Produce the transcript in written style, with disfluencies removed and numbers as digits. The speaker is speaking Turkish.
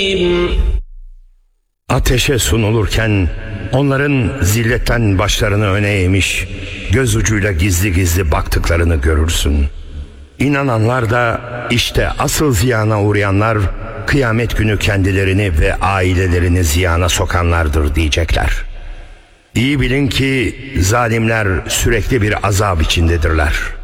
Ateşe sunulurken onların zilletten başlarını öne eğmiş, göz ucuyla gizli gizli baktıklarını görürsün. İnananlar da işte asıl ziyana uğrayanlar, kıyamet günü kendilerini ve ailelerini ziyana sokanlardır diyecekler. İyi bilin ki zalimler sürekli bir azap içindedirler.